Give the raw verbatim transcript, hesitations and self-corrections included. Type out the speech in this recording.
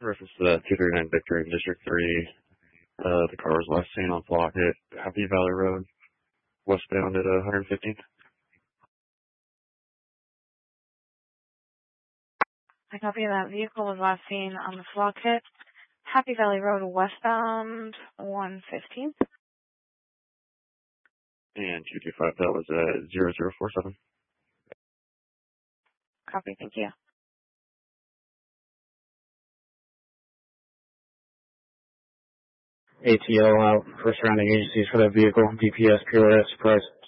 Reference to that two thirty-nine Victor in District three. Uh, the car was last seen on block at Happy Valley Road, westbound at uh, one hundred fifteenth. I copy that. Vehicle was last seen on the flock hit, Happy Valley Road, westbound one fifteenth. And two two five, that was uh, zero zero four seven. Copy, thank you. A T O out for surrounding agencies for that vehicle, D P S, P O S, Price.